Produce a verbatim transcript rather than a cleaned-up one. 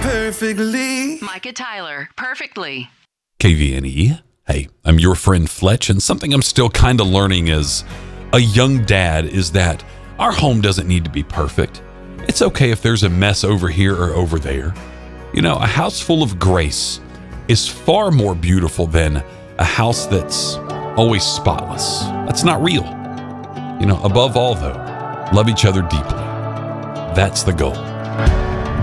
perfectly. Micah Tyler, perfectly. K V N E. Hey, I'm your friend Fletch, and something I'm still kind of learning as a young dad is that our home doesn't need to be perfect. It's okay if there's a mess over here or over there. You know, a house full of grace is far more beautiful than a house that's always spotless. That's not real. You know, above all, though, love each other deeply. That's the goal.